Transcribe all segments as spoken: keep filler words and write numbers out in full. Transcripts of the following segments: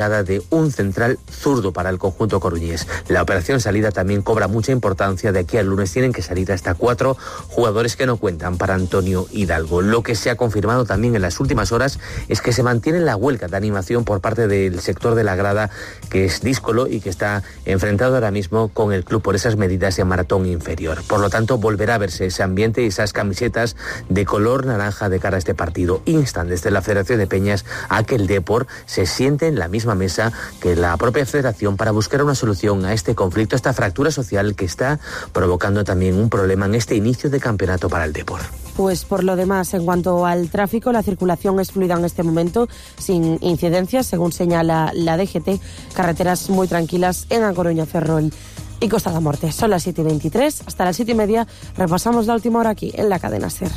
de un central zurdo para el conjunto coruñés. La operación salida también cobra mucha importancia. De aquí al lunes tienen que salir hasta cuatro jugadores que no cuentan para Antonio Hidalgo. Lo que se ha confirmado también en las últimas horas es que se mantiene la huelga de animación por parte del sector de la grada, que es díscolo y que está enfrentado ahora mismo con el club por esas medidas de maratón inferior. Por lo tanto, volverá a verse ese ambiente y esas camisetas de color naranja de cara a este partido. Instan desde la Federación de Peñas a que el Depor se siente en la misma mesa que la propia federación para buscar una solución a este conflicto, esta fractura social que está provocando también un problema en este inicio de campeonato para el Depor. Pues por lo demás, en cuanto al tráfico, la circulación es fluida en este momento, sin incidencias, según señala la D G T. Carreteras muy tranquilas en A Coruña, Ferrol y Costa da Morte. Son las siete y veintitrés, hasta las siete y media repasamos la última hora aquí en la cadena SER.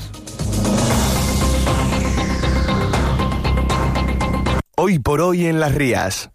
Hoy por hoy en Las Rías,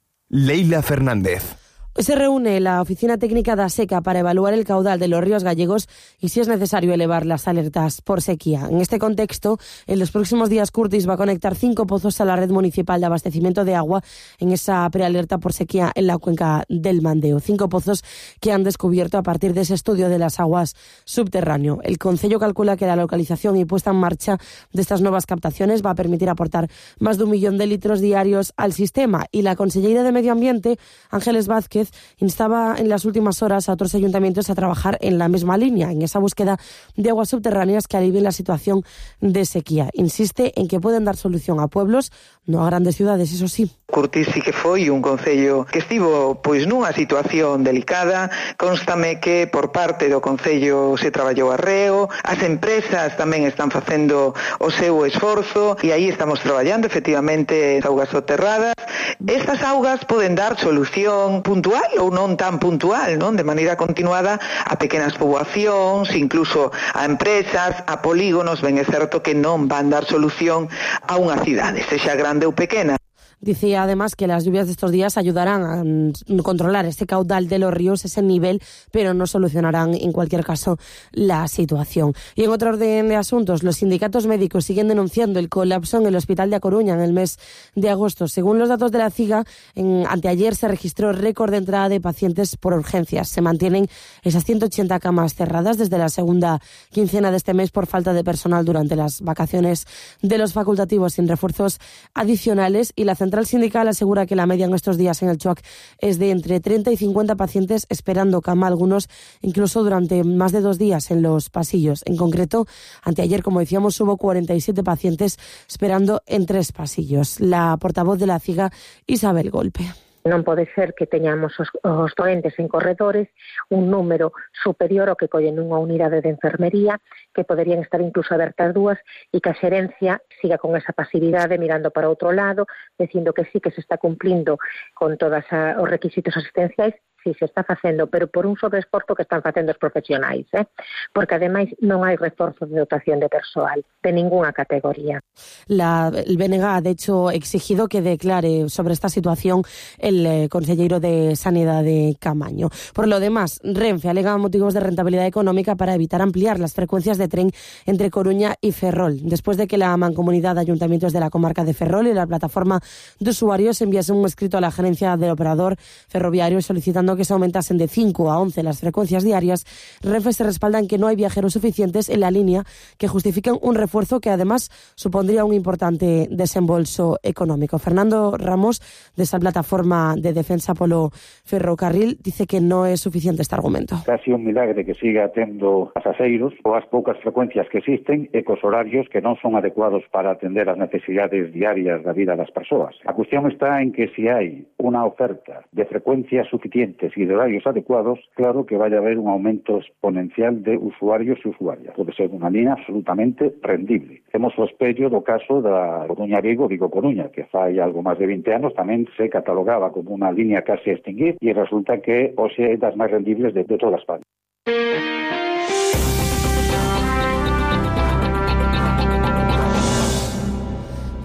Leila Fernández. Hoy se reúne la Oficina Técnica da Seca para evaluar el caudal de los ríos gallegos y si es necesario elevar las alertas por sequía. En este contexto, en los próximos días Curtis va a conectar cinco pozos a la red municipal de abastecimiento de agua en esa prealerta por sequía en la cuenca del Mandeo. Cinco pozos que han descubierto a partir de ese estudio de las aguas subterráneo. El Concello calcula que la localización y puesta en marcha de estas nuevas captaciones va a permitir aportar más de un millón de litros diarios al sistema. Y la consellera de Medio Ambiente, Ángeles Vázquez, instaba en las últimas horas a otros ayuntamientos a trabajar en la misma línea, en esa búsqueda de aguas subterráneas que alivien la situación de sequía. Insiste en que pueden dar solución a pueblos, no a grandes ciudades, eso sí. Curtis sí que foi un concello que estivo pois nunha situación delicada. Constame que por parte do concello se traballou arreo, as empresas tamén están facendo o seu esforzo e aí estamos traballando efectivamente as augas soterradas. Estas augas poden dar solución puntual ou non tan puntual, non? De maneira continuada a pequenas poboacións, incluso a empresas, a polígonos. Ben é certo que non van dar solución a unha cidade, sexa grande ou pequena. Decía además que las lluvias de estos días ayudarán a controlar este caudal de los ríos, ese nivel, pero no solucionarán en cualquier caso la situación. Y en otro orden de asuntos, los sindicatos médicos siguen denunciando el colapso en el Hospital de A Coruña en el mes de agosto. Según los datos de la CIGA, en, anteayer se registró récord de entrada de pacientes por urgencias. Se mantienen esas ciento ochenta camas cerradas desde la segunda quincena de este mes por falta de personal durante las vacaciones de los facultativos, sin refuerzos adicionales, y la central sindical asegura que la media en estos días en el C H U A C es de entre treinta y cincuenta pacientes esperando cama, algunos incluso durante más de dos días en los pasillos. En concreto, anteayer, como decíamos, hubo cuarenta y siete pacientes esperando en tres pasillos. La portavoz de la CIGA, Isabel Golpe. Non pode ser que teñamos os, os doentes en corredores un número superior ao que collen nunha unidade de enfermería, que poderían estar incluso abertas dúas, e que a xerencia siga con esa pasividade mirando para outro lado, dicindo que sí que se está cumplindo con todos os requisitos asistenciais. Sí, se está facendo, pero por un sobreesforzo que están facendo os profesionais, eh? Porque ademais non hai reforzo de dotación de persoal de ninguna categoría. La, el B N G ha de hecho exigido que declare sobre esta situación el eh, consellero de Sanidad de Camaño. Por lo demás, Renfe alega motivos de rentabilidad económica para evitar ampliar las frecuencias de tren entre Coruña y Ferrol, después de que la mancomunidad de ayuntamientos de la comarca de Ferrol y la plataforma de usuarios enviasen un escrito a la gerencia del operador ferroviario solicitando que se aumentasen de cinco a once las frecuencias diarias. Renfe se respalda en que no hay viajeros suficientes en la línea que justifiquen un refuerzo que además supondría un importante desembolso económico. Fernando Ramos, de esa plataforma de defensa polo ferrocarril, dice que no es suficiente este argumento. Casi un milagre que siga tendo pasaseiros ou as poucas frecuencias que existen e cos horarios que non son adecuados para atender as necesidades diarias da vida das persoas. A cuestión está en que se hai unha oferta de frecuencias suficientes y de horarios adecuados, claro que vaya a haber un aumento exponencial de usuarios e usuarias. Pode ser unha línea absolutamente rendible. Temos o espello do caso da Coruña-Vigo, Vigo-Coruña, que fai algo máis de vinte anos tamén se catalogaba como unha línea casi a extinguir e resulta que hoxe é das máis rendibles de, de toda España.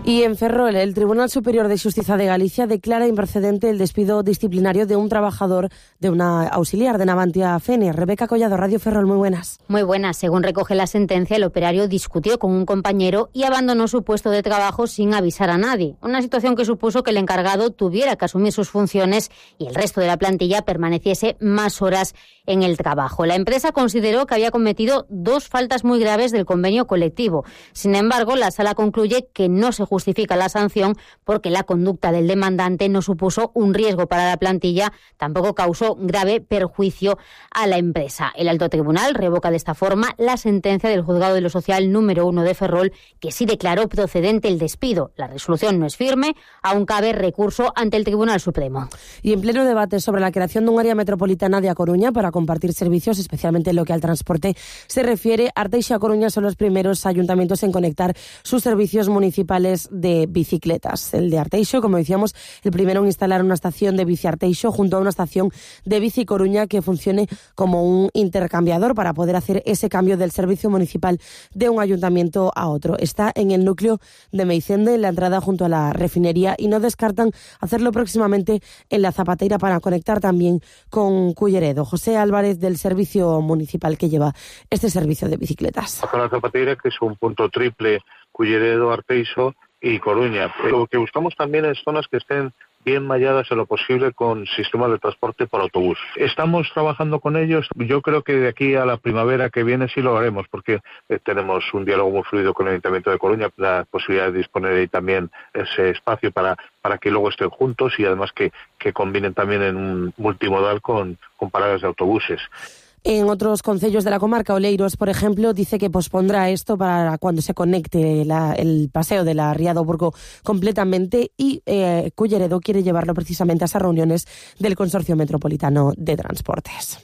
Y en Ferrol, el Tribunal Superior de Xustiza de Galicia declara improcedente el despido disciplinario de un trabajador de una auxiliar de Navantia Fene. Rebeca Collado, Radio Ferrol, muy buenas. Muy buenas. Según recoge la sentencia, el operario discutió con un compañero y abandonó su puesto de trabajo sin avisar a nadie. Una situación que supuso que el encargado tuviera que asumir sus funciones y el resto de la plantilla permaneciese más horas en el trabajo. La empresa consideró que había cometido dos faltas muy graves del convenio colectivo. Sin embargo, la sala concluye que no se justifica la sanción porque la conducta del demandante no supuso un riesgo para la plantilla, tampoco causó grave perjuicio a la empresa. El alto tribunal revoca de esta forma la sentencia del juzgado de lo social número uno de Ferrol, que sí declaró procedente el despido. La resolución no es firme, aún cabe recurso ante el Tribunal Supremo. Y en pleno debate sobre la creación de un área metropolitana de A Coruña para compartir servicios, especialmente en lo que al transporte se refiere, Arteixo y A Coruña son los primeros ayuntamientos en conectar sus servicios municipales de bicicletas. El de Arteixo, como decíamos, el primero en instalar una estación de bici Arteixo junto a una estación de bici Coruña que funcione como un intercambiador para poder hacer ese cambio del servicio municipal de un ayuntamiento a otro. Está en el núcleo de Meicende, en la entrada junto a la refinería, y no descartan hacerlo próximamente en la Zapateira para conectar también con Culleredo. José Álvarez, del servicio municipal que lleva este servicio de bicicletas. La Zapateira, que es un punto triple, Culleredo, Arteixo y Coruña. Lo que buscamos también es zonas que estén bien malladas en lo posible con sistemas de transporte por autobús. Estamos trabajando con ellos. Yo creo que de aquí a la primavera que viene sí lo haremos, porque eh, tenemos un diálogo muy fluido con el Ayuntamiento de Coruña, la posibilidad de disponer ahí también ese espacio para, para que luego estén juntos y además que, que combinen también en un multimodal con, con paradas de autobuses. En otros concellos de la comarca, Oleiros, por ejemplo, dice que pospondrá esto para cuando se conecte la, el paseo de la Ría do Burgo completamente, y eh, Culleredo quiere llevarlo precisamente a esas reuniones del Consorcio Metropolitano de Transportes.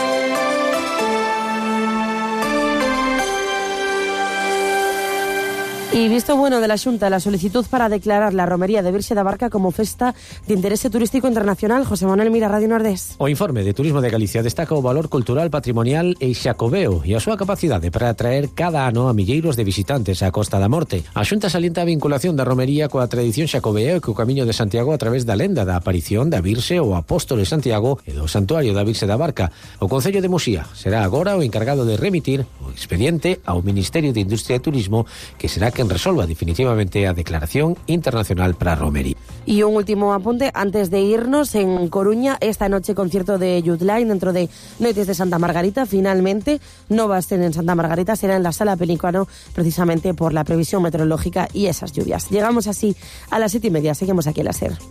Y visto bueno de la Xunta, la solicitud para declarar la romería de Virxe da Barca como festa de interese turístico internacional. José Manuel Mira, Radio Nordés. O informe de Turismo de Galicia destaca o valor cultural, patrimonial e xacobeo e a súa capacidade para atraer cada ano a milleiros de visitantes á Costa da Morte. A Xunta salienta a vinculación da romería coa tradición xacobeo e co Camiño de Santiago a través da lenda da aparición da Virxe ou Apóstolo de Santiago e do Santuario da Virxe da Barca. O Concello de Muxía será agora o encargado de remitir o expediente ao Ministerio de Industria e Turismo, que será que resolva definitivamente a declaración internacional para a romería. Y un último apunte antes de irnos. En Coruña, esta noche concierto de Youth Line dentro de Noites de Santa Margarita. Finalmente no va a ser en Santa Margarita, será en la Sala Pelicano, precisamente por la previsión meteorológica y esas lluvias. Llegamos así a las siete y media. Seguimos aquí en la SER.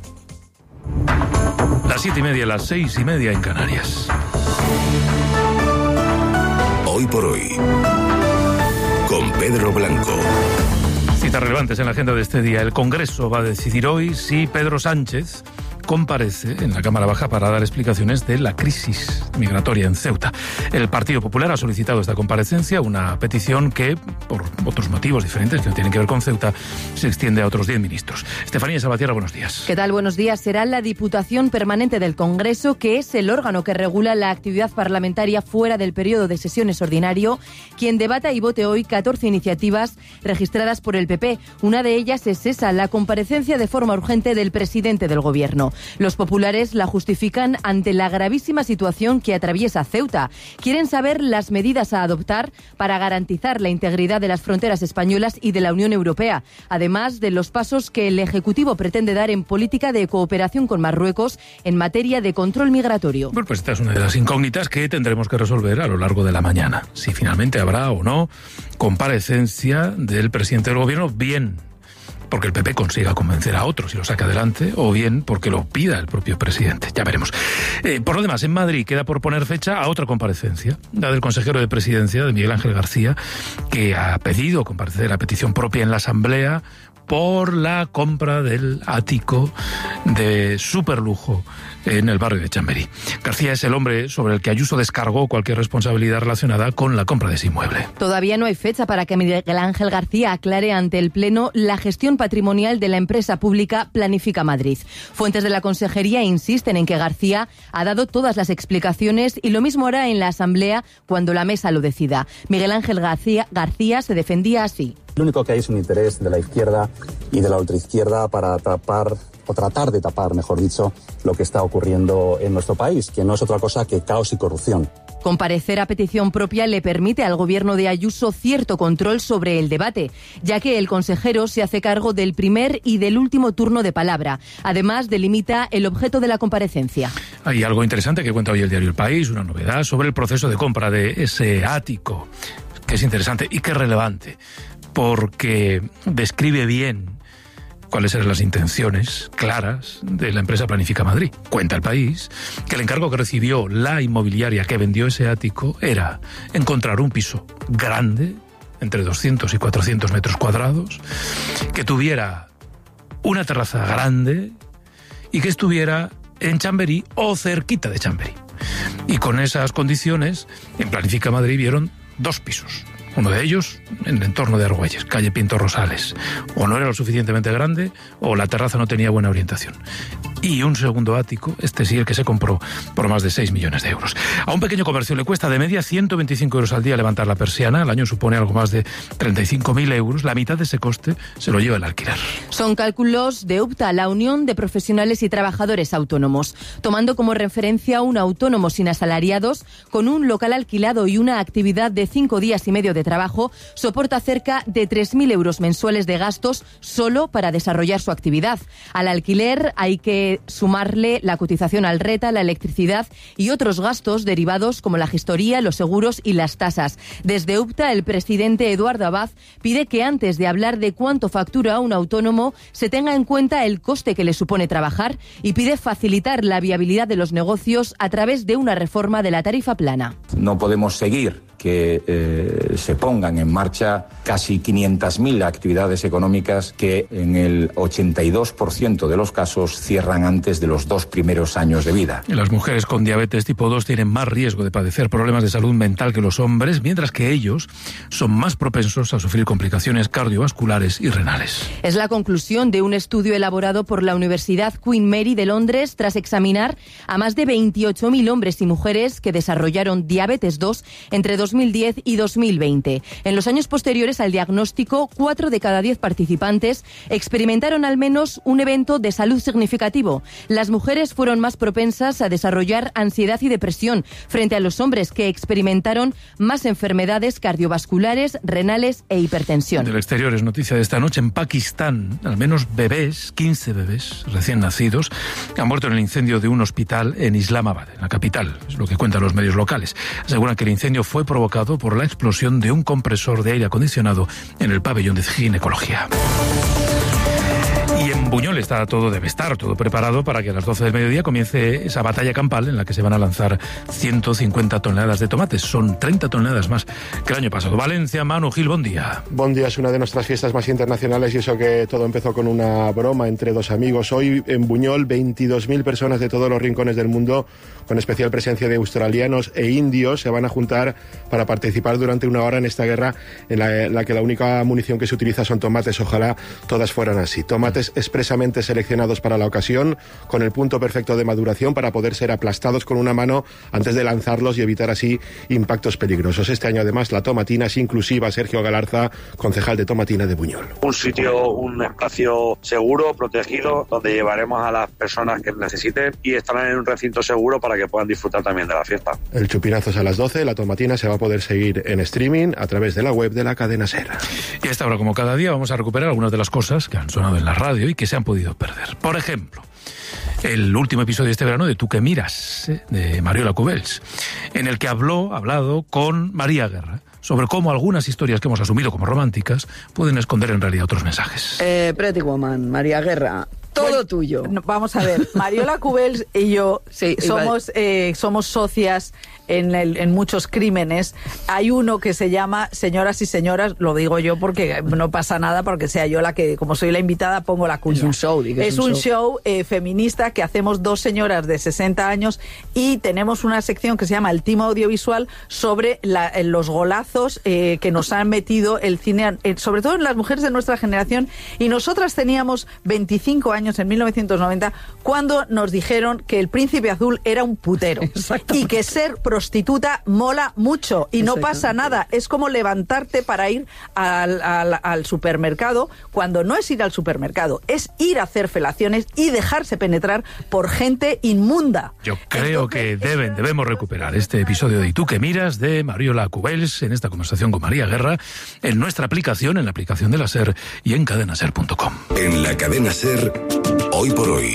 Las siete y media, las seis y media en Canarias. Hoy por hoy, con Pedro Blanco. Citas relevantes en la agenda de este día. El Congreso va a decidir hoy si Pedro Sánchez comparece en la Cámara Baja para dar explicaciones de la crisis migratoria en Ceuta. El Partido Popular ha solicitado esta comparecencia, una petición que, por otros motivos diferentes que no tienen que ver con Ceuta, se extiende a otros diez ministros. Estefanía Salvatierra, buenos días. ¿Qué tal? Buenos días. Será la Diputación Permanente del Congreso, que es el órgano que regula la actividad parlamentaria fuera del periodo de sesiones ordinario, quien debata y vote hoy catorce iniciativas registradas por el P P. Una de ellas es esa, la comparecencia de forma urgente del presidente del Gobierno. Los populares la justifican ante la gravísima situación que atraviesa Ceuta. Quieren saber las medidas a adoptar para garantizar la integridad de las fronteras españolas y de la Unión Europea, además de los pasos que el Ejecutivo pretende dar en política de cooperación con Marruecos en materia de control migratorio. Bueno, pues esta es una de las incógnitas que tendremos que resolver a lo largo de la mañana. Si finalmente habrá o no comparecencia del presidente del Gobierno, bien porque el P P consiga convencer a otros y lo saque adelante, o bien porque lo pida el propio presidente. Ya veremos. Eh, por lo demás, en Madrid queda por poner fecha a otra comparecencia, la del consejero de Presidencia, de Miguel Ángel García, que ha pedido comparecer a petición propia en la Asamblea por la compra del ático de superlujo en el barrio de Chamberí. García es el hombre sobre el que Ayuso descargó cualquier responsabilidad relacionada con la compra de ese inmueble. Todavía no hay fecha para que Miguel Ángel García aclare ante el Pleno la gestión patrimonial de la empresa pública Planifica Madrid. Fuentes de la Consejería insisten en que García ha dado todas las explicaciones y lo mismo hará en la Asamblea cuando la mesa lo decida. Miguel Ángel García, García se defendía así. Lo único que hay es un interés de la izquierda y de la ultraizquierda para tapar, o tratar de tapar, mejor dicho, lo que está ocurriendo en nuestro país, que no es otra cosa que caos y corrupción. Comparecer a petición propia le permite al gobierno de Ayuso cierto control sobre el debate, ya que el consejero se hace cargo del primer y del último turno de palabra. Además, delimita el objeto de la comparecencia. Hay algo interesante que cuenta hoy el diario El País, una novedad sobre el proceso de compra de ese ático, que es interesante y que es relevante, porque describe bien cuáles eran las intenciones claras de la empresa Planifica Madrid. Cuenta El País que el encargo que recibió la inmobiliaria que vendió ese ático era encontrar un piso grande, entre doscientos y cuatrocientos metros cuadrados, que tuviera una terraza grande y que estuviera en Chamberí o cerquita de Chamberí. Y con esas condiciones, en Planifica Madrid vieron dos pisos. Uno de ellos en el entorno de Argüelles, calle Pinto Rosales. O no era lo suficientemente grande o la terraza no tenía buena orientación. Y un segundo ático, este sí el que se compró por más de seis millones de euros. A un pequeño comercio le cuesta de media ciento veinticinco euros al día levantar la persiana. Al año supone algo más de treinta y cinco mil euros. La mitad de ese coste se lo lleva el alquiler. Son cálculos de UPTA, la Unión de Profesionales y Trabajadores Autónomos. Tomando como referencia un autónomo sin asalariados, con un local alquilado y una actividad de cinco días y medio de trabajo, soporta cerca de tres mil euros mensuales de gastos solo para desarrollar su actividad. Al alquiler hay que sumarle la cotización al reta, la electricidad y otros gastos derivados como la gestoría, los seguros y las tasas. Desde UPTA, el presidente Eduardo Abad pide que antes de hablar de cuánto factura un autónomo se tenga en cuenta el coste que le supone trabajar y pide facilitar la viabilidad de los negocios a través de una reforma de la tarifa plana. No podemos seguir que eh, se pongan en marcha casi quinientas mil actividades económicas que en el ochenta y dos por ciento de los casos cierran antes de los dos primeros años de vida. Las mujeres con diabetes tipo dos tienen más riesgo de padecer problemas de salud mental que los hombres, mientras que ellos son más propensos a sufrir complicaciones cardiovasculares y renales. Es la conclusión de un estudio elaborado por la Universidad Queen Mary de Londres tras examinar a más de veintiocho mil hombres y mujeres que desarrollaron diabetes dos entre dos mil diez y dos mil veinte. En los años posteriores al diagnóstico, cuatro de cada diez participantes experimentaron al menos un evento de salud significativo. Las mujeres fueron más propensas a desarrollar ansiedad y depresión frente a los hombres, que experimentaron más enfermedades cardiovasculares, renales e hipertensión. Del exterior es noticia de esta noche. En Pakistán, al menos bebés, quince bebés recién nacidos, han muerto en el incendio de un hospital en Islamabad, en la capital. Es lo que cuentan los medios locales. Aseguran que el incendio fue provocado por la explosión de un compresor de aire acondicionado en el pabellón de ginecología. Y en Buñol está todo, debe estar todo preparado para que a las doce del mediodía comience esa batalla campal en la que se van a lanzar ciento cincuenta toneladas de tomates. Son treinta toneladas más que el año pasado. Valencia, Manu Gil, buen día. Buen día, es una de nuestras fiestas más internacionales y eso que todo empezó con una broma entre dos amigos. Hoy en Buñol, veintidós mil personas de todos los rincones del mundo, con especial presencia de australianos e indios, se van a juntar para participar durante una hora en esta guerra en la, en la que la única munición que se utiliza son tomates. Ojalá todas fueran así. Tomates expresamente seleccionados para la ocasión, con el punto perfecto de maduración para poder ser aplastados con una mano antes de lanzarlos y evitar así impactos peligrosos. Este año además la tomatina es inclusiva. Sergio Galarza, concejal de Tomatina de Buñol. Un sitio, un espacio seguro, protegido, donde llevaremos a las personas que necesiten y estarán en un recinto seguro para que puedan disfrutar también de la fiesta. El chupinazo es a las doce, la tomatina se va a poder seguir en streaming a través de la web de la cadena SER. Y a esta hora, como cada día, vamos a recuperar algunas de las cosas que han sonado en la radio y que se han podido perder. Por ejemplo, el último episodio de este verano de Tú que miras, ¿eh? de Mariola Cubells, en el que habló, ha hablado con María Guerra sobre cómo algunas historias que hemos asumido como románticas pueden esconder en realidad otros mensajes. Eh, Pretty Woman, María Guerra. Todo bueno, tuyo. No, vamos a ver, Mariola Cubells y yo sí, somos, eh, somos socias en, el, en muchos crímenes. Hay uno que se llama Señoras y Señoras, lo digo yo porque no pasa nada, porque sea yo la que, como soy la invitada, pongo la cuña. Es un show, diga, Es, es un, un show, show eh, feminista que hacemos dos señoras de sesenta años y tenemos una sección que se llama El Timo Audiovisual sobre la, los golazos eh, que nos han metido el cine, eh, sobre todo en las mujeres de nuestra generación. Y nosotras teníamos veinticinco años en mil novecientos noventa cuando nos dijeron que El Príncipe Azul era un putero. Y que ser pro prostituta mola mucho y no pasa nada. Es como levantarte para ir al, al, al supermercado, cuando no es ir al supermercado, es ir a hacer felaciones y dejarse penetrar por gente inmunda. Yo creo Entonces, que deben, debemos recuperar este episodio de ¿Y tú qué miras? De Mariola Cubells en esta conversación con María Guerra en nuestra aplicación, en la aplicación de la SER y en cadena ser punto com. En la cadena SER, hoy por hoy,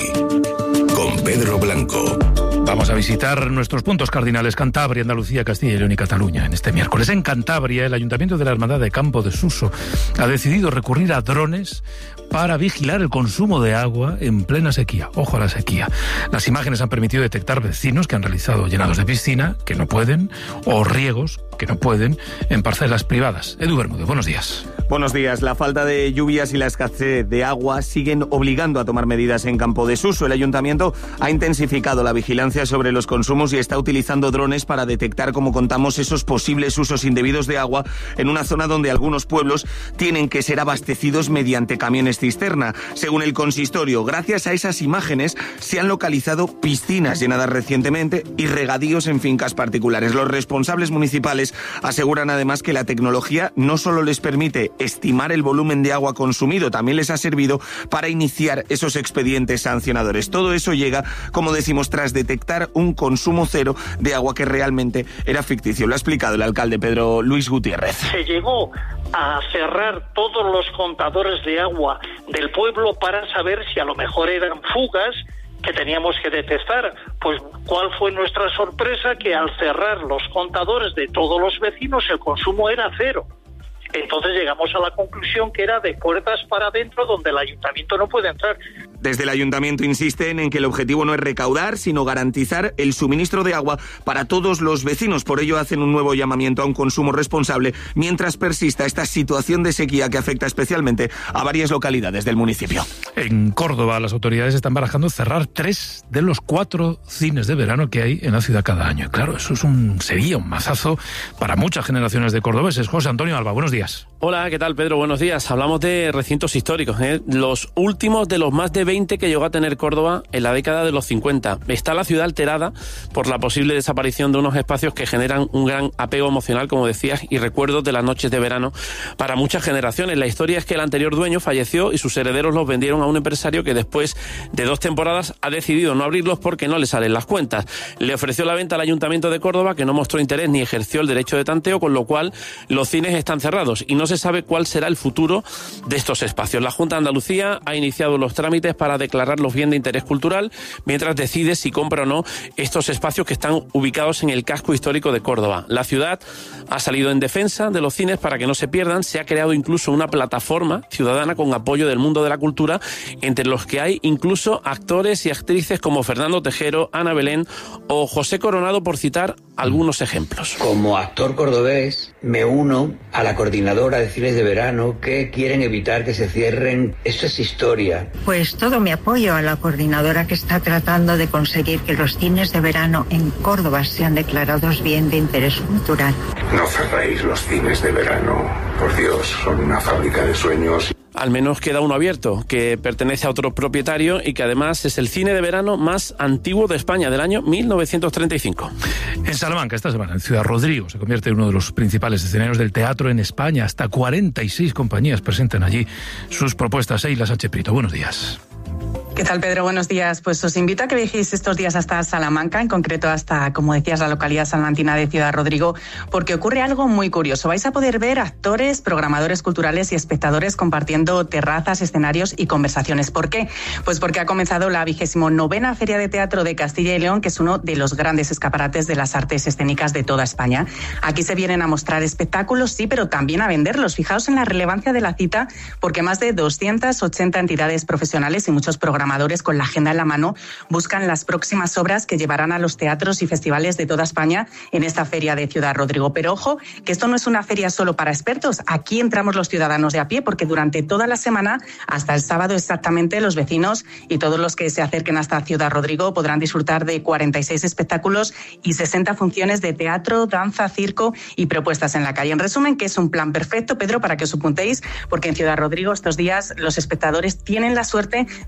con Pedro Blanco. Vamos a visitar nuestros puntos cardinales: Cantabria, Andalucía, Castilla y León y Cataluña en este miércoles. En Cantabria, el Ayuntamiento de la Hermandad de Campo de Suso ha decidido recurrir a drones para vigilar el consumo de agua en plena sequía. Ojo a la sequía. Las imágenes han permitido detectar vecinos que han realizado llenados de piscina, que no pueden, o riegos, que no pueden, en parcelas privadas. Edu Bermúdez, buenos días. Buenos días. La falta de lluvias y la escasez de agua siguen obligando a tomar medidas en Campo de Suso. El Ayuntamiento ha intensificado la vigilancia sobre los consumos y está utilizando drones para detectar, como contamos, esos posibles usos indebidos de agua en una zona donde algunos pueblos tienen que ser abastecidos mediante camiones cisterna. Según el consistorio, gracias a esas imágenes se han localizado piscinas llenadas recientemente y regadíos en fincas particulares. Los responsables municipales aseguran además que la tecnología no solo les permite estimar el volumen de agua consumido, también les ha servido para iniciar esos expedientes sancionadores. Todo eso llega, como decimos, tras detectar un consumo cero de agua que realmente era ficticio. Lo ha explicado el alcalde Pedro Luis Gutiérrez. Se llegó a cerrar todos los contadores de agua del pueblo para saber si a lo mejor eran fugas que teníamos que detectar. Pues ¿cuál fue nuestra sorpresa? Que al cerrar los contadores de todos los vecinos el consumo era cero. Entonces llegamos a la conclusión que era de puertas para adentro, donde el ayuntamiento no puede entrar. Desde el ayuntamiento insisten en que el objetivo no es recaudar, sino garantizar el suministro de agua para todos los vecinos. Por ello hacen un nuevo llamamiento a un consumo responsable mientras persista esta situación de sequía que afecta especialmente a varias localidades del municipio. En Córdoba, las autoridades están barajando cerrar tres de los cuatro cines de verano que hay en la ciudad cada año. Claro, eso es un sería un mazazo para muchas generaciones de cordobeses. José Antonio Alba, buenos días. Hola, ¿qué tal, Pedro? Buenos días. Hablamos de recintos históricos, ¿eh? Los últimos de los más de veinte que llegó a tener Córdoba en la década de los cincuenta. Está la ciudad alterada por la posible desaparición de unos espacios que generan un gran apego emocional, como decías, y recuerdos de las noches de verano para muchas generaciones. La historia es que el anterior dueño falleció y sus herederos los vendieron a un empresario que después de dos temporadas ha decidido no abrirlos porque no le salen las cuentas. Le ofreció la venta al Ayuntamiento de Córdoba, que no mostró interés ni ejerció el derecho de tanteo, con lo cual los cines están cerrados y no se sabe cuál será el futuro de estos espacios. La Junta de Andalucía ha iniciado los trámites para declararlos bien de interés cultural, mientras decide si compra o no estos espacios que están ubicados en el casco histórico de Córdoba. La ciudad ha salido en defensa de los cines para que no se pierdan. Se ha creado incluso una plataforma ciudadana con apoyo del mundo de la cultura, entre los que hay incluso actores y actrices como Fernando Tejero, Ana Belén o José Coronado, por citar algunos ejemplos. Como actor cordobés me uno a la coordinadora de cines de verano que quieren evitar que se cierren. Esto es historia. Pues todo mi apoyo a la coordinadora que está tratando de conseguir que los cines de verano en Córdoba sean declarados bien de interés cultural. No cerréis los cines de verano. Por Dios, son una fábrica de sueños. Al menos queda uno abierto, que pertenece a otro propietario y que además es el cine de verano más antiguo de España, del año mil novecientos treinta y cinco. En Salamanca, esta semana, en Ciudad Rodrigo, se convierte en uno de los principales escenarios del teatro en España. Hasta cuarenta y seis compañías presentan allí sus propuestas. Eila Sánchez Prieto, buenos días. ¿Qué tal, Pedro? Buenos días. Pues os invito a que viajéis estos días hasta Salamanca, en concreto hasta, como decías, la localidad salmantina de Ciudad Rodrigo, porque ocurre algo muy curioso. Vais a poder ver actores, programadores culturales y espectadores compartiendo terrazas, escenarios y conversaciones. ¿Por qué? Pues porque ha comenzado la vigésimo novena Feria de Teatro de Castilla y León, que es uno de los grandes escaparates de las artes escénicas de toda España. Aquí se vienen a mostrar espectáculos, sí, pero también a venderlos. Fijaos en la relevancia de la cita, porque más de doscientas ochenta entidades profesionales y muchos programadores con la agenda en la mano buscan las próximas obras que llevarán a los teatros y festivales de toda España en esta feria de Ciudad Rodrigo. Pero ojo, que esto no es una feria solo para expertos. Aquí entramos los ciudadanos de a pie, porque durante toda la semana, hasta el sábado exactamente, los vecinos y todos los que se acerquen hasta Ciudad Rodrigo podrán disfrutar de cuarenta y seis espectáculos y sesenta funciones de teatro, danza, circo y propuestas en la calle. En resumen, que es un plan perfecto, Pedro, para que os apuntéis, porque en Ciudad Rodrigo estos días los espectadores tienen la suerte de ver en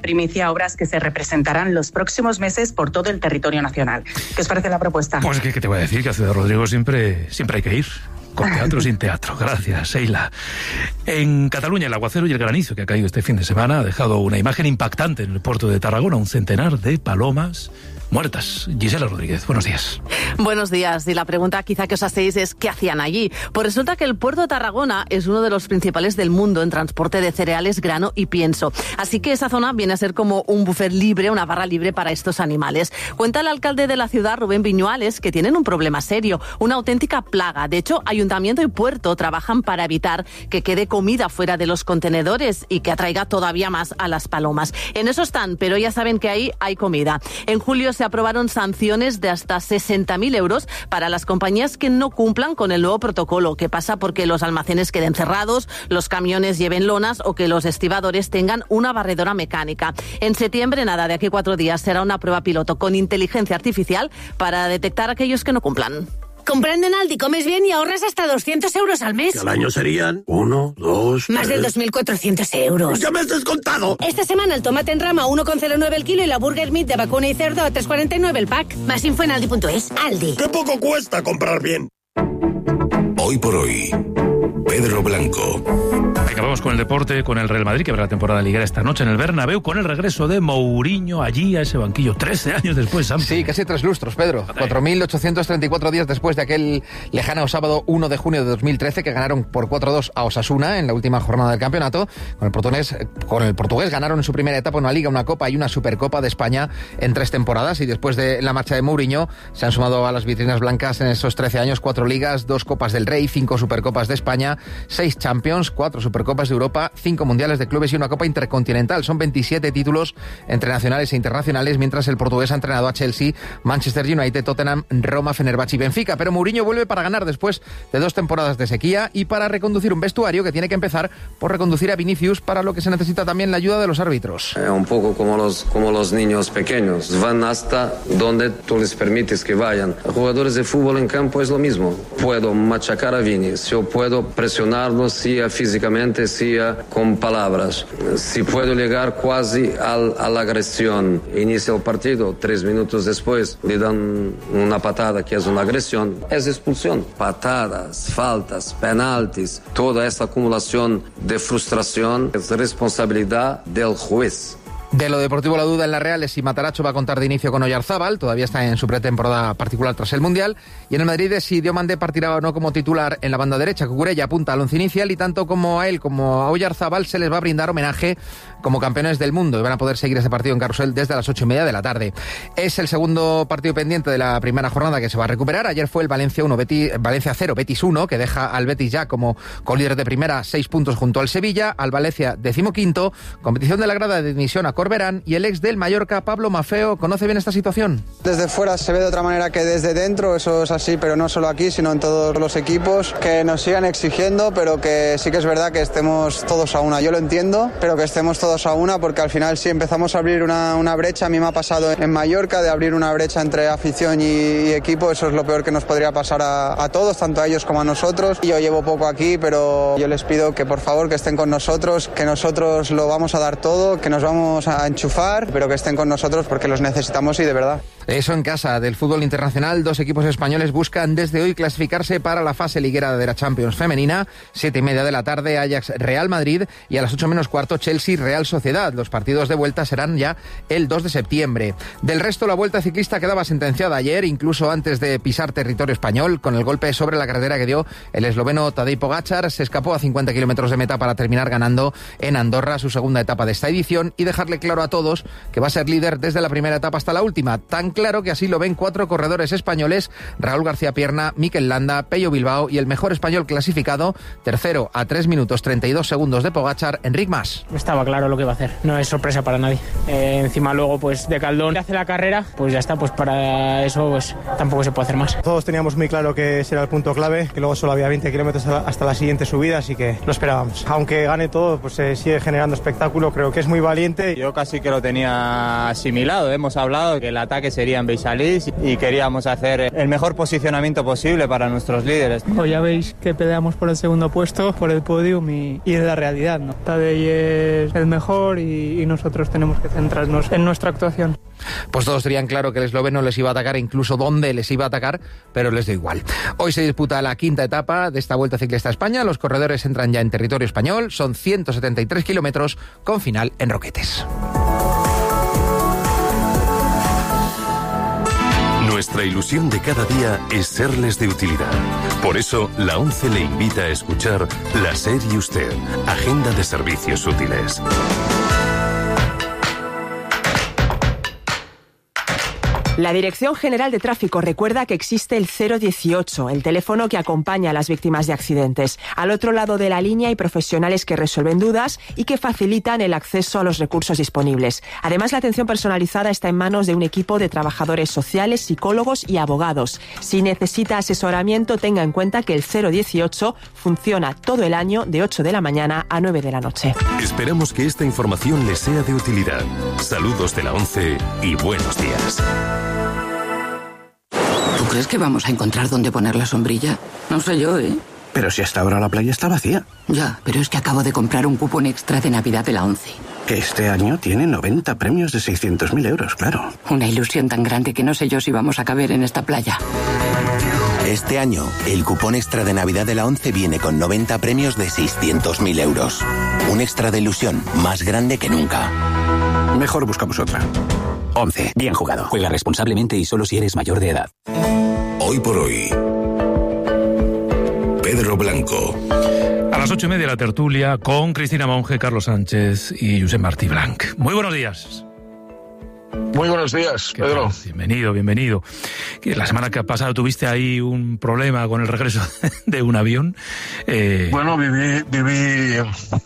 primicia obras que se representarán los próximos meses por todo el territorio nacional. ¿Qué os parece la propuesta? Pues que, que te voy a decir que a Ciudad Rodrigo siempre, siempre hay que ir. Con teatro sin teatro. Gracias, Sheila. En Cataluña, el aguacero y el granizo que ha caído este fin de semana ha dejado una imagen impactante en el puerto de Tarragona. Un centenar de palomas muertas. Gisela Rodríguez, buenos días. Buenos días. Y la pregunta quizá que os hacéis es ¿qué hacían allí? Pues resulta que el puerto de Tarragona es uno de los principales del mundo en transporte de cereales, grano y pienso. Así que esa zona viene a ser como un buffet libre, una barra libre para estos animales. Cuenta el alcalde de la ciudad, Rubén Viñuales, que tienen un problema serio, una auténtica plaga. De hecho, ayuntamiento y puerto trabajan para evitar que quede comida fuera de los contenedores y que atraiga todavía más a las palomas. En eso están, pero ya saben que ahí hay comida. En julio se aprobaron sanciones de hasta sesenta mil euros para las compañías que no cumplan con el nuevo protocolo, que pasa porque los almacenes queden cerrados, los camiones lleven lonas o que los estibadores tengan una barredora mecánica. En septiembre, nada, de aquí a cuatro días, será una prueba piloto con inteligencia artificial para detectar a aquellos que no cumplan. Comprando en Aldi comes bien y ahorras hasta doscientos euros al mes. Que al año serían uno, dos, Más de dos mil cuatrocientos euros. ¡Ya me has descontado! Esta semana el tomate en rama uno coma cero nueve el kilo y la burger meat de vacuna y cerdo a tres coma cuarenta y nueve el pack. Más info en aldi punto es. Aldi. ¡Qué poco cuesta comprar bien! Hoy por hoy, Pedro Blanco. Acabamos con el deporte, con el Real Madrid, que verá la temporada liguera esta noche en el Bernabéu, con el regreso de Mourinho allí a ese banquillo, trece años después, Sam. Sí, casi tres lustros, Pedro. cuatro mil ochocientos treinta y cuatro días después de aquel lejano sábado uno de junio de dos mil trece, que ganaron por cuatro a dos a Osasuna en la última jornada del campeonato. Con el portugués, con el portugués ganaron en su primera etapa una Liga, una Copa y una Supercopa de España en tres temporadas, y después de la marcha de Mourinho se han sumado a las vitrinas blancas en esos trece años cuatro Ligas, dos Copas del Rey, cinco Supercopas de España, seis Champions, cuatro Supercopas de Europa, cinco Mundiales de Clubes y una Copa Intercontinental. Son veintisiete títulos entre nacionales e internacionales, mientras el portugués ha entrenado a Chelsea, Manchester United, Tottenham, Roma, Fenerbahce y Benfica. Pero Mourinho vuelve para ganar después de dos temporadas de sequía y para reconducir un vestuario que tiene que empezar por reconducir a Vinicius, para lo que se necesita también la ayuda de los árbitros. Eh, un poco como los, como los niños pequeños, van hasta donde tú les permites que vayan. Jugadores de fútbol en campo es lo mismo. Puedo machacar a Vini, si yo puedo presionarlo, sea físicamente, sea con palabras. Si puedo llegar casi al, a la agresión, inicia el partido, tres minutos después le dan una patada que es una agresión, es expulsión. Patadas, faltas, penaltis, toda esta acumulación de frustración es responsabilidad del juez. De lo deportivo, la duda en la Real es si Matarazzo va a contar de inicio con Oyarzábal, todavía está en su pretemporada particular tras el Mundial, y en el Madrid es si Diomande partirá o no como titular en la banda derecha. Cucurella apunta al once inicial y tanto como a él como a Oyarzábal se les va a brindar homenaje como campeones del mundo y van a poder seguir ese partido en Carrusel desde las ocho y media de la tarde. Es el segundo partido pendiente de la primera jornada que se va a recuperar. Ayer fue el Valencia uno, Betis, Valencia cero, Betis uno, que deja al Betis ya como colíder de primera, seis puntos junto al Sevilla, al Valencia decimoquinto, competición de la grada de dimisión a Corberán, y el ex del Mallorca, Pablo Maffeo, conoce bien esta situación. Desde fuera se ve de otra manera que desde dentro, eso es así, pero no solo aquí, sino en todos los equipos, que nos sigan exigiendo, pero que sí que es verdad que estemos todos a una. Yo lo entiendo, pero que estemos todos a una, porque al final si empezamos a abrir una, una brecha, a mí me ha pasado en Mallorca, de abrir una brecha entre afición y, y equipo, eso es lo peor que nos podría pasar a, a todos, tanto a ellos como a nosotros. Yo llevo poco aquí, pero yo les pido que por favor que estén con nosotros, que nosotros lo vamos a dar todo, que nos vamos a enchufar, pero que estén con nosotros porque los necesitamos y de verdad. Eso en casa del fútbol internacional, dos equipos españoles buscan desde hoy clasificarse para la fase liguera de la Champions femenina. Siete y media de la tarde, Ajax Real Madrid, y a las ocho menos cuarto, Chelsea Real Sociedad. Los partidos de vuelta serán ya el dos de septiembre. Del resto, la Vuelta Ciclista quedaba sentenciada ayer, incluso antes de pisar territorio español, con el golpe sobre la carretera que dio el esloveno Tadej Pogačar. Se escapó a cincuenta kilómetros de meta para terminar ganando en Andorra su segunda etapa de esta edición y dejarle claro a todos que va a ser líder desde la primera etapa hasta la última. Tan claro que así lo ven cuatro corredores españoles: Raúl García Pierna, Mikel Landa, Pello Bilbao y el mejor español clasificado, tercero a tres minutos treinta y dos segundos de Pogačar, Enric Mas. Estaba claro lo que iba a hacer, no es sorpresa para nadie. Eh, encima luego pues de Caldón hace la carrera, pues ya está, pues para eso pues tampoco se puede hacer más. Todos teníamos muy claro que ese era el punto clave, que luego solo había veinte kilómetros hasta la siguiente subida, así que lo esperábamos. Aunque gane todo, pues se sigue generando espectáculo, creo que es muy valiente. Yo casi que lo tenía asimilado, hemos hablado que el ataque sería en Beisalís y queríamos hacer el mejor posicionamiento posible para nuestros líderes. Hoy ya veis que peleamos por el segundo puesto, por el podium y, y es la realidad, ¿no? Tadej es el mejor mejor y, y nosotros tenemos que centrarnos en nuestra actuación. Pues todos tenían claro que el esloveno les iba a atacar, incluso dónde les iba a atacar, pero les dio igual. Hoy se disputa la quinta etapa de esta Vuelta Ciclista a España. Los corredores entran ya en territorio español. Son ciento setenta y tres kilómetros con final en Roquetes. Nuestra ilusión de cada día es serles de utilidad. Por eso, la ONCE le invita a escuchar La SER y Usted, Agenda de Servicios Útiles. La Dirección General de Tráfico recuerda que existe el cero dieciocho, el teléfono que acompaña a las víctimas de accidentes. Al otro lado de la línea hay profesionales que resuelven dudas y que facilitan el acceso a los recursos disponibles. Además, la atención personalizada está en manos de un equipo de trabajadores sociales, psicólogos y abogados. Si necesita asesoramiento, tenga en cuenta que el cero dieciocho funciona todo el año de ocho de la mañana a nueve de la noche. Esperamos que esta información les sea de utilidad. Saludos de la ONCE y buenos días. ¿Tú crees que vamos a encontrar dónde poner la sombrilla? No sé yo, ¿eh? Pero si hasta ahora la playa está vacía. Ya, pero es que acabo de comprar un cupón extra de Navidad de la ONCE. Que este año tiene noventa premios de seiscientos mil euros, claro. Una ilusión tan grande que no sé yo si vamos a caber en esta playa. Este año, el cupón extra de Navidad de la ONCE viene con noventa premios de seiscientos mil euros. Un extra de ilusión más grande que nunca. Mejor buscamos otra. ONCE. Bien jugado. Juega responsablemente y solo si eres mayor de edad. Hoy por hoy, Pedro Blanco. A las ocho y media la tertulia con Cristina Monge, Carlos Sánchez y Josep Martí Blanc. Muy buenos días. Muy buenos días, Pedro. Tal? Bienvenido, bienvenido. La semana que ha pasado tuviste ahí un problema con el regreso de un avión. Eh... Bueno, viví... viví...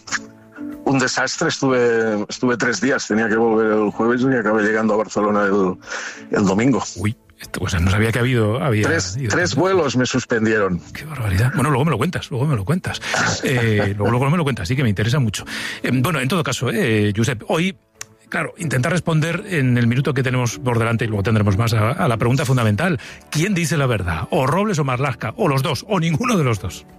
un desastre, estuve estuve tres días, tenía que volver el jueves y acabé llegando a Barcelona el, el domingo. Uy, esto, pues no sabía que ha habido... Había tres tres vuelos me suspendieron. Qué barbaridad. Bueno, luego me lo cuentas, luego me lo cuentas. Eh, luego, luego me lo cuentas, sí que me interesa mucho. Eh, bueno, en todo caso, eh, Josep, hoy... Claro, intentar responder en el minuto que tenemos por delante, y luego tendremos más, a, a la pregunta fundamental. ¿Quién dice la verdad? ¿O Robles o Marlaska? ¿O los dos? ¿O ninguno de los dos?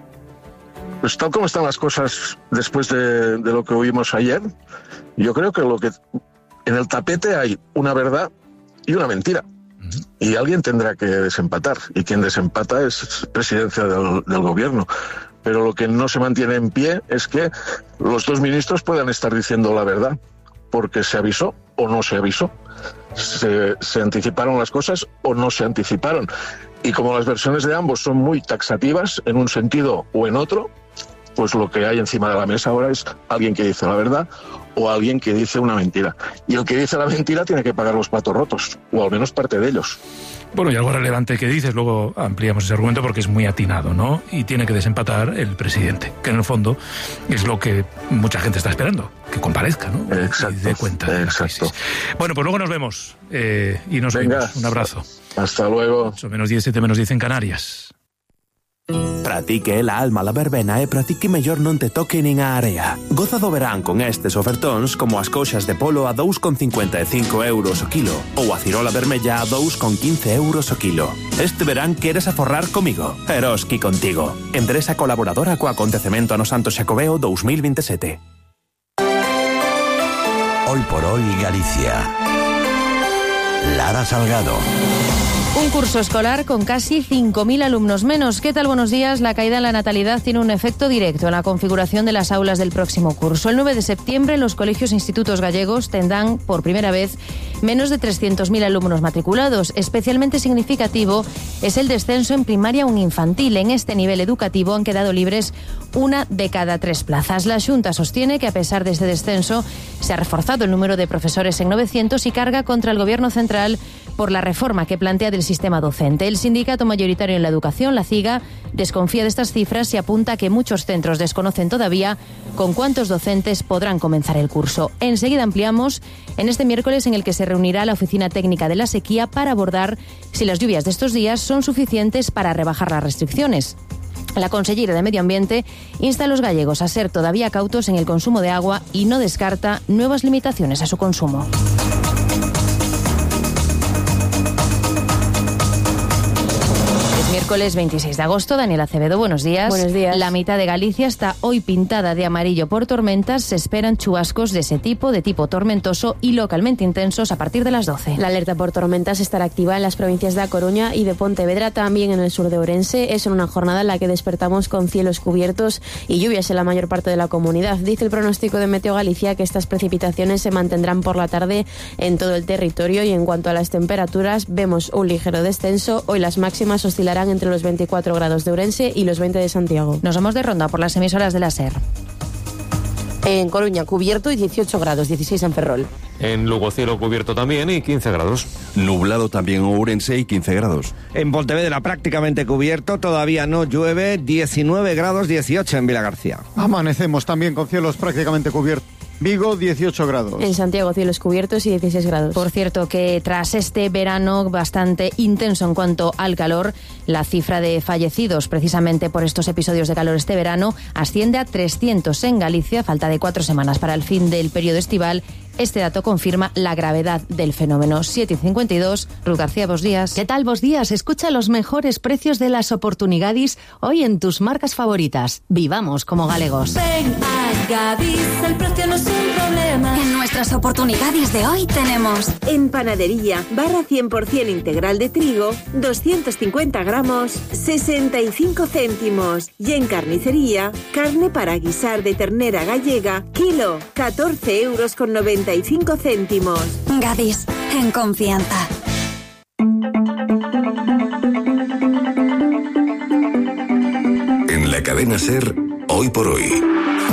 Pues tal como están las cosas después de, de lo que oímos ayer, yo creo que lo que en el tapete hay una verdad y una mentira. Uh-huh. Y alguien tendrá que desempatar. Y quien desempata es presidencia del, del gobierno. Pero lo que no se mantiene en pie es que los dos ministros puedan estar diciendo la verdad. Porque se avisó o no se avisó. Se, se anticiparon las cosas o no se anticiparon. Y como las versiones de ambos son muy taxativas en un sentido o en otro, pues lo que hay encima de la mesa ahora es alguien que dice la verdad o alguien que dice una mentira. Y el que dice la mentira tiene que pagar los platos rotos, o al menos parte de ellos. Bueno, y algo relevante que dices, luego ampliamos ese argumento porque es muy atinado, ¿no? Y tiene que desempatar el presidente, que en el fondo es lo que mucha gente está esperando, que comparezca, ¿no? Exacto, y dé cuenta de exacto. Bueno, pues luego nos vemos eh, y nos Venga, vemos. Un abrazo. Hasta luego. ocho menos diez, siete menos diez en Canarias. Pratique la alma la verbena e pratique mellor non te toque nin a area. Goza do verán con estes ofertóns como as coxas de polo a dous con cincuenta e cinco euros o kilo ou a cirola vermella a dous con quince euros o kilo. Este verán queres aforrar comigo? Eroski contigo. Empresa colaboradora co acontecemento ano Santo Xacobeo dos mil veintisiete. Hoy por hoy Galicia. Lara Salgado. Un curso escolar con casi cinco mil alumnos menos. ¿Qué tal? Buenos días. La caída en la natalidad tiene un efecto directo en la configuración de las aulas del próximo curso. El nueve de septiembre los colegios e institutos gallegos tendrán por primera vez menos de trescientos mil alumnos matriculados. Especialmente significativo es el descenso en primaria o infantil. En este nivel educativo han quedado libres una de cada tres plazas. La Xunta sostiene que a pesar de este descenso se ha reforzado el número de profesores en novecientos y carga contra el Gobierno central por la reforma que plantea del sistema docente. El sindicato mayoritario en la educación, la CIGA, desconfía de estas cifras y apunta que muchos centros desconocen todavía con cuántos docentes podrán comenzar el curso. Enseguida ampliamos en este miércoles en el que se reunirá la Oficina Técnica de la Sequía para abordar si las lluvias de estos días son suficientes para rebajar las restricciones. La consellera de Medio Ambiente insta a los gallegos a ser todavía cautos en el consumo de agua y no descarta nuevas limitaciones a su consumo. Miércoles veintiséis de agosto, Daniel Acevedo, buenos días. Buenos días. La mitad de Galicia está hoy pintada de amarillo por tormentas. Se esperan chubascos de ese tipo, de tipo tormentoso y localmente intensos a partir de las doce. La alerta por tormentas estará activa en las provincias de A Coruña y de Pontevedra, también en el sur de Ourense. Es una jornada en la que despertamos con cielos cubiertos y lluvias en la mayor parte de la comunidad. Dice el pronóstico de Meteo Galicia que estas precipitaciones se mantendrán por la tarde en todo el territorio, y en cuanto a las temperaturas vemos un ligero descenso. Hoy las máximas oscilarán entre los veinticuatro grados de Ourense y los veinte de Santiago. Nos vamos de ronda por las emisoras de la SER. En Coruña cubierto y dieciocho grados, dieciséis en Ferrol. En Lugo cielo cubierto también y quince grados. Nublado también en Ourense y quince grados. En Pontevedra prácticamente cubierto, todavía no llueve, diecinueve grados, dieciocho en Vilagarcía. Amanecemos también con cielos prácticamente cubiertos. Vigo, dieciocho grados. En Santiago, cielos cubiertos y dieciséis grados. Por cierto, que tras este verano bastante intenso en cuanto al calor, la cifra de fallecidos precisamente por estos episodios de calor este verano asciende a trescientos en Galicia, falta de cuatro semanas para el fin del periodo estival. Este dato confirma la gravedad del fenómeno. siete y cincuenta y dos, Ruth García, vos días. ¿Qué tal, vos días? Escucha los mejores precios de las oportunidades hoy en tus marcas favoritas. Vivamos como galegos. Ven a Gadis, el precio no es un problema. En nuestras oportunidades de hoy tenemos en panadería, barra cien por ciento integral de trigo, doscientos cincuenta gramos, sesenta y cinco céntimos. Y en carnicería, carne para guisar de ternera gallega, kilo, catorce euros con noventa y cinco céntimos. Gadis, en confianza. En la cadena SER, hoy por hoy.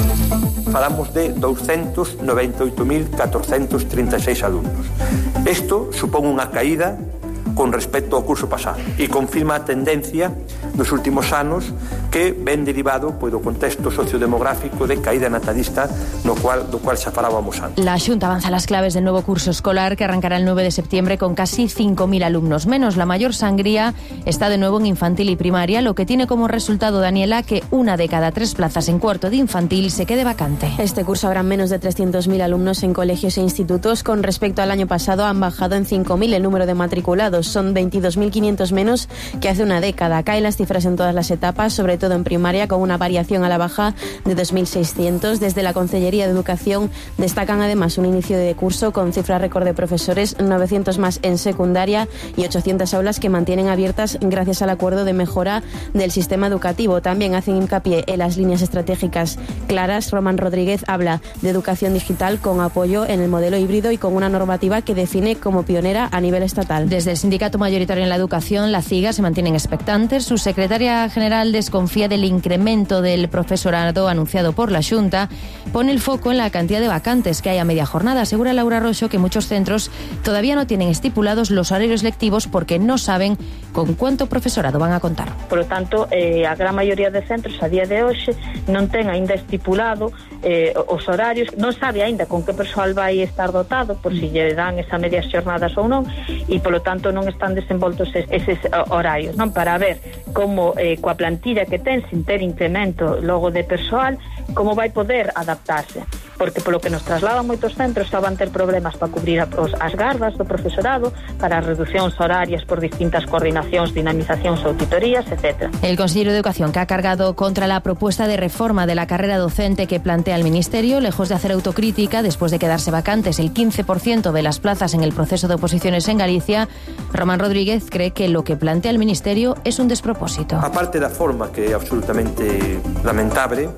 Falamos de doscientos noventa y ocho mil cuatrocientos treinta y seis alumnos. Isto supón unha caída con respecto ao curso pasado e confirma a tendencia dos últimos anos que ven derivado pois, do contexto sociodemográfico de caída natalista no cual, do cual xa falábamos antes. La Xunta avanza las claves del nuevo curso escolar que arrancará el nueve de septiembre con casi cinco mil alumnos menos. La mayor sangría está de nuevo en infantil y primaria, lo que tiene como resultado, Daniela, que una de cada tres plazas en cuarto de infantil se quede vacante. Este curso habrá menos de trescientos mil alumnos en colegios e institutos. Con respecto al año pasado han bajado en cinco mil el número de matriculados. Son veintidós mil quinientos menos que hace una década. Caen las cifras en todas las etapas, sobre todo en primaria, con una variación a la baja de dos mil seiscientos. Desde la Consellería de Educación destacan además un inicio de curso con cifra récord de profesores, novecientos más en secundaria y ochocientas aulas que mantienen abiertas gracias al acuerdo de mejora del sistema educativo. También hacen hincapié en las líneas estratégicas claras. Román Rodríguez habla de educación digital con apoyo en el modelo híbrido y con una normativa que define como pionera a nivel estatal. Desde el sindicato mayoritario en la educación, la CIGA, se mantienen expectantes. Su secretaria general desconfía del incremento del profesorado anunciado por la Xunta. Pone el foco en la cantidad de vacantes que hay a media jornada. Asegura Laura Roxo que muchos centros todavía no tienen estipulados los horarios lectivos porque no saben con cuánto profesorado van a contar. Por lo tanto, eh, a gran maioría de centros a día de hoxe non ten aínda estipulado eh, os horarios, non sabe aínda con que persoal vai estar dotado, por si lle dan esas medias xornadas ou non, e polo tanto non están desenvoltos eses horarios, non, para ver como eh, coa plantilla que ten sin ter incremento logo de persoal, como vai poder adaptarse, porque polo que nos trasladan moitos centros xa van ter problemas para cubrir os, as gardas do profesorado, para as reducións horarias por distintas coordinacións, dinamizacións, auditorías, etcétera. El consejero de Educación, que ha cargado contra la propuesta de reforma de la carrera docente que plantea el Ministerio, lejos de hacer autocrítica después de quedarse vacantes el quince por ciento de las plazas en el proceso de oposiciones en Galicia, Román Rodríguez cree que lo que plantea el Ministerio es un despropósito. Aparte da forma, que é absolutamente lamentable,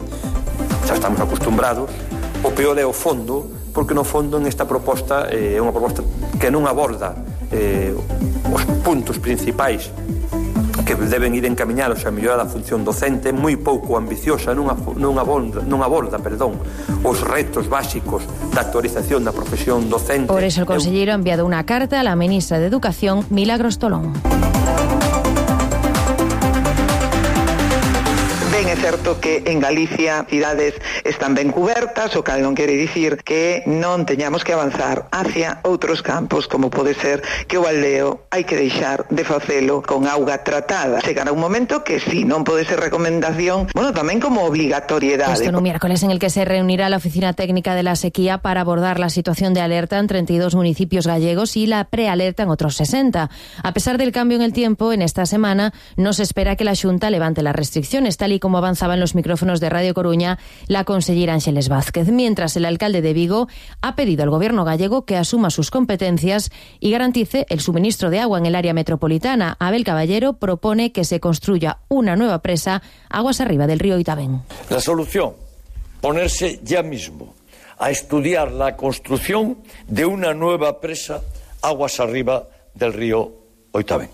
xa estamos acostumbrados, o peor é o fondo, porque no fondo en esta proposta é eh, unha proposta que non aborda eh, os puntos principais que deben ir encaminados a mellorar a función docente, moi pouco ambiciosa, non, non, aborda, non aborda perdón, os retos básicos da actualización da profesión docente. Por eso el consellero ha enviado una carta a la ministra de Educación, Milagros Tolón. Ben, certo que en Galicia cidades están ben cubertas, o cal non quere dicir que non teñamos que avanzar hacia outros campos, como pode ser que o aldeo hai que deixar de facelo con auga tratada. Chegará un momento que si non pode ser recomendación, bueno, tamén como obligatoriedade. Esto en un miércoles en el que se reunirá la Oficina Técnica de la Sequía para abordar la situación de alerta en treinta y dos municipios gallegos y la prealerta en otros sesenta. A pesar del cambio en el tiempo, en esta semana no se espera que la Xunta levante las restricciones, tal y como avanzaba en los micrófonos de Radio Coruña la consellera Ángeles Vázquez, mientras el alcalde de Vigo ha pedido al gobierno gallego que asuma sus competencias y garantice el suministro de agua en el área metropolitana. Abel Caballero propone que se construya una nueva presa aguas arriba del río Oitavén. La solución, ponerse ya mismo a estudiar la construcción de una nueva presa aguas arriba del río Oitavén.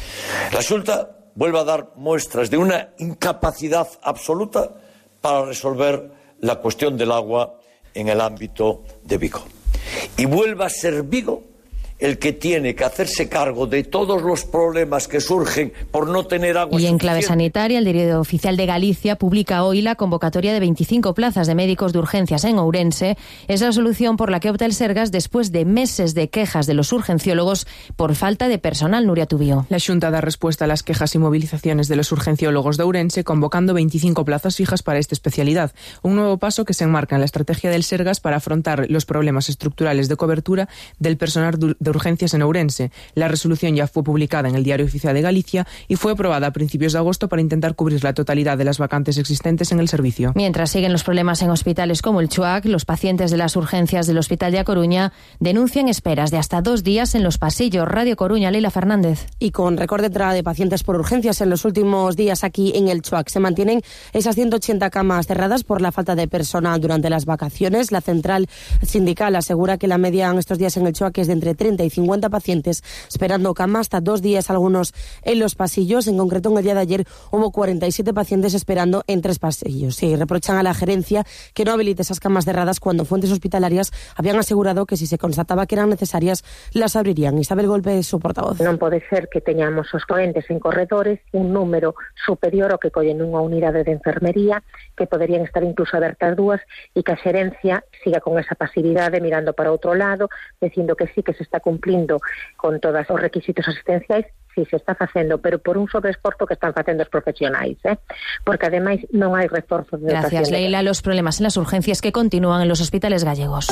La Xunta vuelve a dar muestras de una incapacidad absoluta para resolver la cuestión del agua en el ámbito de Vigo. Y vuelve a ser Vigo el que tiene que hacerse cargo de todos los problemas que surgen por no tener agua. Y en suficiente. clave sanitaria, el Diario Oficial de Galicia publica hoy la convocatoria de veinticinco plazas de médicos de urgencias en Ourense. Es la solución por la que opta el Sergas después de meses de quejas de los urgenciólogos por falta de personal. Nuria Tubío. La Xunta da respuesta a las quejas y movilizaciones de los urgenciólogos de Ourense, convocando veinticinco plazas fijas para esta especialidad. Un nuevo paso que se enmarca en la estrategia del Sergas para afrontar los problemas estructurales de cobertura del personal de urgencias en Ourense. La resolución ya fue publicada en el Diario Oficial de Galicia y fue aprobada a principios de agosto para intentar cubrir la totalidad de las vacantes existentes en el servicio. Mientras siguen los problemas en hospitales como el Chuac, los pacientes de las urgencias del Hospital de A Coruña denuncian esperas de hasta dos días en los pasillos. Radio Coruña, Leila Fernández. Y con récord de entrada de pacientes por urgencias en los últimos días aquí en el Chuac, se mantienen esas ciento ochenta camas cerradas por la falta de personal durante las vacaciones. La central sindical asegura que la media en estos días en el Chuac es de entre treinta y cincuenta pacientes esperando cama, hasta dos días algunos en los pasillos. En concreto, en el día de ayer hubo cuarenta y siete pacientes esperando en tres pasillos. Y reprochan a la gerencia que no habilite esas camas cerradas cuando fuentes hospitalarias habían asegurado que si se constataba que eran necesarias, las abrirían. Isabel Golpe, su portavoz. Non pode ser que teñamos os clientes en corredores un número superior ao que collen nunha unidade de enfermería, que poderían estar incluso abertas dúas, e que a xerencia siga con esa pasividade mirando para outro lado, dicindo que sí que se está cumplindo con todos os requisitos asistenciais. Sí, se está facendo, pero por un sobreesforzo que están facendo os profesionais, ¿eh? Porque ademais non hai reforzo de dotación. Gracias, Leila. Los problemas en las urgencias que continúan en los hospitales gallegos.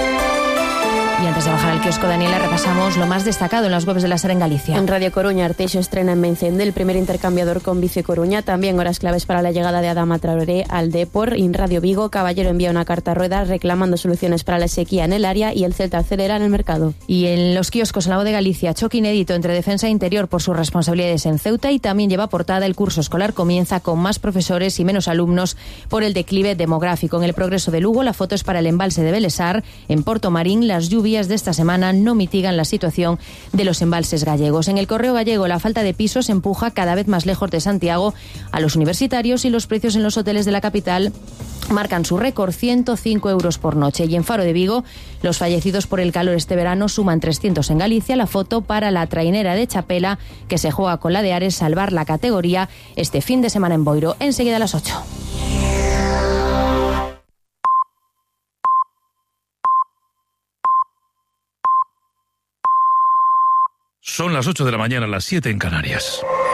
Y antes de bajar al kiosco, Daniela, repasamos lo más destacado en las webs de la SER en Galicia. En Radio Coruña, Arteixo estrena en Mencende el primer intercambiador con Bici Coruña. También horas claves para la llegada de Adama Traoré al Depor. En Radio Vigo, Caballero envía una carta a Rueda reclamando soluciones para la sequía en el área y el Celta acelera en el mercado. Y en los kioscos, en la voz de Galicia, choque inédito entre Defensa e Interior por sus responsabilidades en Ceuta, y también lleva portada el curso escolar comienza con más profesores y menos alumnos por el declive demográfico. En el Progreso de Lugo, la foto es para el embalse de Belesar. En Porto Marín, las lluvias de esta semana no mitigan la situación de los embalses gallegos. En el Correo Gallego, la falta de pisos empuja cada vez más lejos de Santiago a los universitarios, y los precios en los hoteles de la capital marcan su récord, ciento cinco euros por noche. Y en Faro de Vigo, los fallecidos por el calor este verano suman trescientos en Galicia. La foto para la trainera de Chapela, que se juega con la de Ares salvar la categoría este fin de semana en Boiro. Enseguida a las ocho. Son las ocho de la mañana, las siete en Canarias.